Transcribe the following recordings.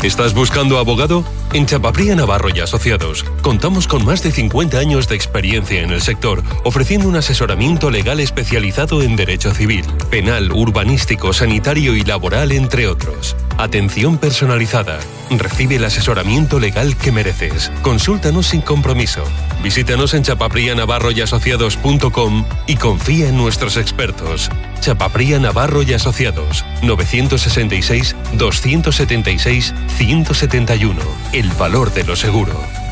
¿Estás buscando abogado? En Chapapría Navarro y Asociados contamos con más de 50 años de experiencia en el sector, ofreciendo un asesoramiento legal especializado en derecho civil, penal, urbanístico, sanitario y laboral, entre otros. Atención personalizada. Recibe el asesoramiento legal que mereces. Consúltanos sin compromiso. Visítanos en chapaprianavarroyasociados.com y confía en nuestros expertos. Chapapría Navarro y Asociados, 966-276-171. El valor de lo seguro.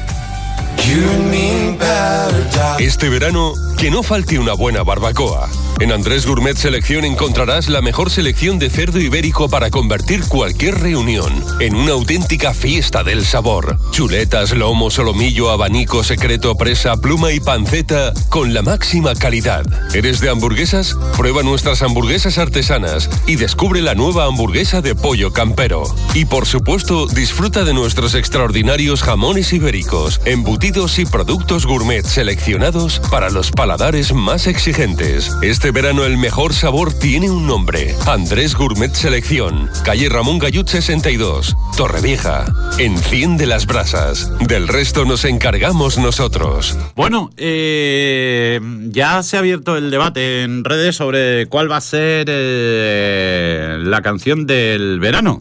Este verano, que no falte una buena barbacoa. En Andrés Gourmet Selección encontrarás la mejor selección de cerdo ibérico para convertir cualquier reunión en una auténtica fiesta del sabor. Chuletas, lomo, solomillo, abanico, secreto, presa, pluma y panceta con la máxima calidad. ¿Eres de hamburguesas? Prueba nuestras hamburguesas artesanas y descubre la nueva hamburguesa de pollo campero. Y por supuesto, disfruta de nuestros extraordinarios jamones ibéricos, embutidos y productos gourmet seleccionados para los paladares más exigentes. Este verano el mejor sabor tiene un nombre: Andrés Gourmet Selección, calle Ramón Gallut 62, Torrevieja. Enciende las brasas, del resto nos encargamos nosotros. Bueno, ya se ha abierto el debate en redes sobre cuál va a ser la canción del verano.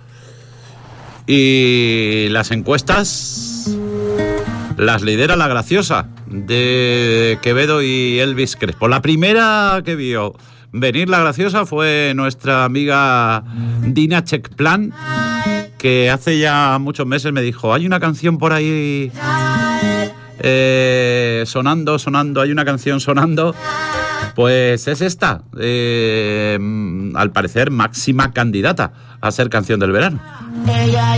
Y las encuestas las lidera La Graciosa, de Quevedo y Elvis Crespo. La primera que vio venir La Graciosa fue nuestra amiga Dina Chekplan, que hace ya muchos meses me dijo: hay una canción por ahí sonando, hay una canción sonando. Pues es esta, al parecer máxima candidata a ser canción del verano.